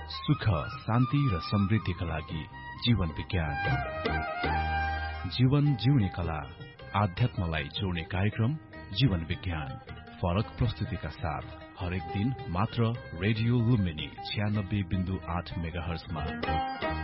सुख, शान्ति र समृद्धिका लागि जीवन विज्ञान। जीवन जिउने कला, आध्यात्मलाई जोड्ने कार्यक्रम जीवन विज्ञान। फरक प्रस्तुतिका साथ हरेक दिन मात्र रेडियो लुम्बिनी 96.8 मेगाहर्जमा।